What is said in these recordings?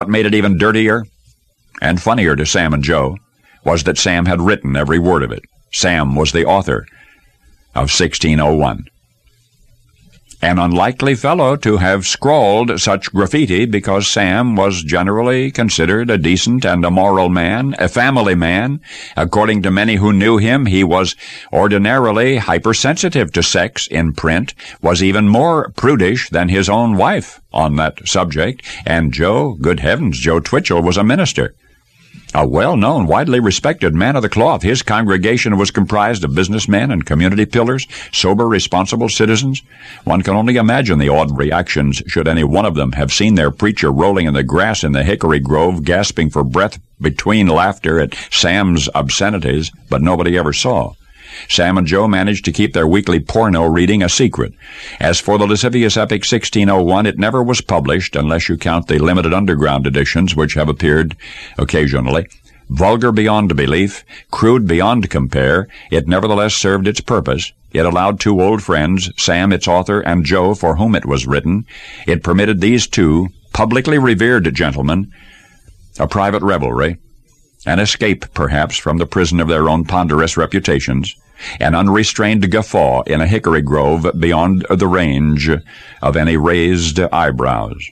made it even dirtier and funnier to Sam and Joe was that Sam had written every word of it. Sam was the author of 1601. An unlikely fellow to have scrawled such graffiti, because Sam was generally considered a decent and a moral man, a family man. According to many who knew him, he was ordinarily hypersensitive to sex in print, was even more prudish than his own wife on that subject, and Joe, good heavens, Joe Twitchell was a minister. A well-known, widely respected man of the cloth. His congregation was comprised of businessmen and community pillars, sober, responsible citizens. One can only imagine the odd reactions should any one of them have seen their preacher rolling in the grass in the hickory grove, gasping for breath between laughter at Sam's obscenities, but nobody ever saw. Sam and Joe managed to keep their weekly porno reading a secret. As for the lascivious epic 1601, it never was published, unless you count the limited underground editions which have appeared occasionally. Vulgar beyond belief, crude beyond compare, it nevertheless served its purpose. It allowed two old friends, Sam its author and Joe for whom it was written. It permitted these two publicly revered gentlemen a private revelry, an escape, perhaps, from the prison of their own ponderous reputations, an unrestrained guffaw in a hickory grove beyond the range of any raised eyebrows.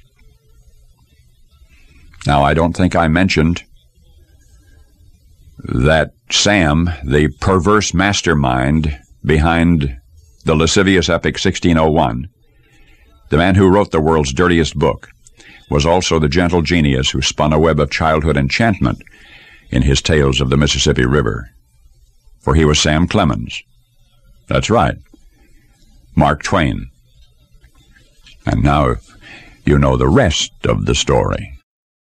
Now, I don't think I mentioned that Sam, the perverse mastermind behind the lascivious epic 1601, the man who wrote the world's dirtiest book, was also the gentle genius who spun a web of childhood enchantment in his Tales of the Mississippi River. For he was Sam Clemens. That's right, Mark Twain. And now you know the rest of the story.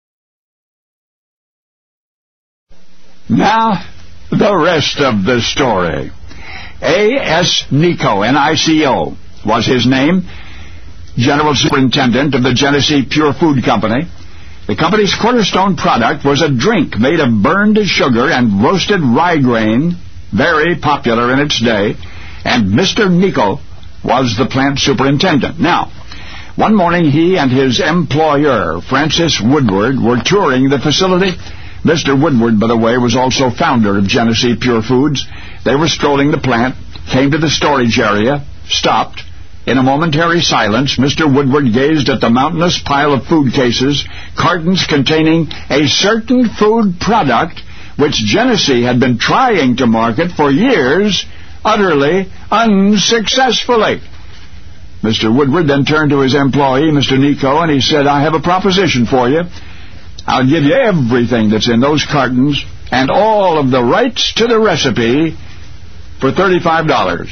Now, the rest of the story. A.S. Nico, N-I-C-O, was his name, General Superintendent of the Genesee Pure Food Company. The company's cornerstone product was a drink made of burned sugar and roasted rye grain, very popular in its day, and Mr. Nico was the plant superintendent. Now, one morning he and his employer, Francis Woodward, were touring the facility. Mr. Woodward, by the way, was also founder of Genesee Pure Foods. They were strolling the plant, came to the storage area, stopped. In a momentary silence, Mr. Woodward gazed at the mountainous pile of food cases, cartons containing a certain food product which Genesee had been trying to market for years, utterly unsuccessfully. Mr. Woodward then turned to his employee, Mr. Nico, and he said, "I have a proposition for you. I'll give you everything that's in those cartons and all of the rights to the recipe for $35.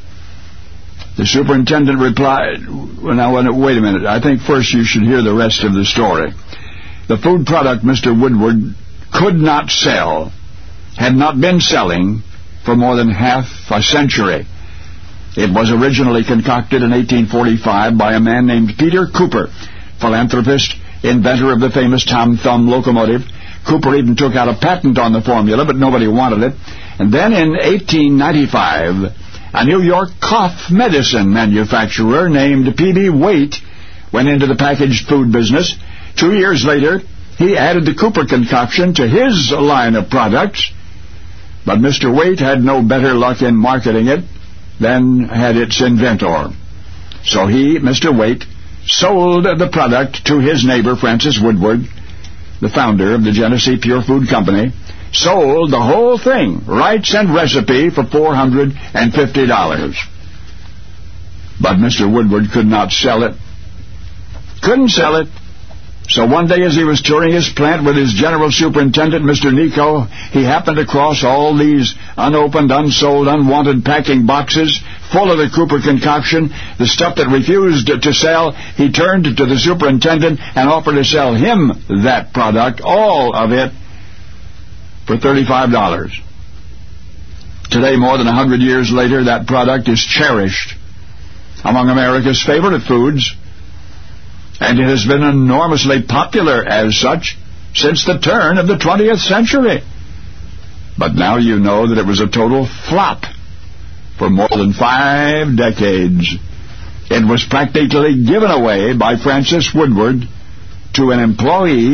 The superintendent replied, "Well, now, wait a minute. I think first you should hear the rest of the story." The food product Mr. Woodward could not sell had not been selling for more than half a century. It was originally concocted in 1845 by a man named Peter Cooper, philanthropist, inventor of the famous Tom Thumb locomotive. Cooper even took out a patent on the formula, but nobody wanted it. And then in 1895, a New York cough medicine manufacturer named P.B. Waite went into the packaged food business. 2 years later, he added the Cooper concoction to his line of products. But Mr. Waite had no better luck in marketing it than had its inventor. So he, Mr. Waite, sold the product to his neighbor, Francis Woodward, the founder of the Genesee Pure Food Company, sold the whole thing, rights and recipe, for $450. But Mr. Woodward could not sell it. Couldn't sell it. So one day as he was touring his plant with his general superintendent, Mr. Nico, he happened across all these unopened, unsold, unwanted packing boxes full of the Cooper concoction, the stuff that refused to sell. He turned to the superintendent and offered to sell him that product, all of it, for $35. Today, more than 100 years later, that product is cherished among America's favorite foods, and it has been enormously popular as such since the turn of the 20th century. But now you know that it was a total flop for more than 5 decades. It was practically given away by Francis Woodward to an employee